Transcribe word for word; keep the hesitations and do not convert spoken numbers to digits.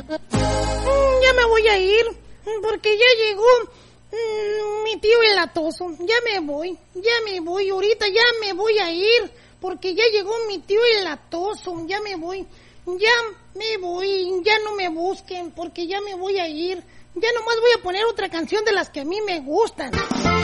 Mm, ya me voy a ir, porque ya llegó mm, mi tío el latoso. Ya me voy, ya me voy, ahorita ya me voy a ir, porque ya llegó mi tío el latoso. Ya me voy, ya me voy, ya no me busquen, porque ya me voy a ir. Ya nomás voy a poner otra canción de las que a mí me gustan.